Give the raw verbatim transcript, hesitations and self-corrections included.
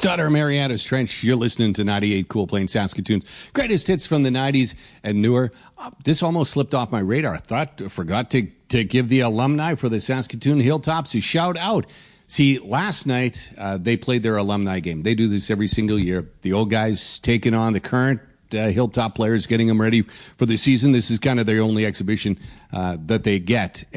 Stutter Mariana's Trench. You're listening to ninety-eight Cool Plains Saskatoon's greatest hits from the nineties and newer. Uh, this almost slipped off my radar. I thought, I forgot to, to give the alumni for the Saskatoon Hilltops a shout out. See, last night uh, they played their alumni game. They do this every single year. The old guys taking on the current uh, Hilltop players, getting them ready for the season. This is kind of their only exhibition uh, that they get.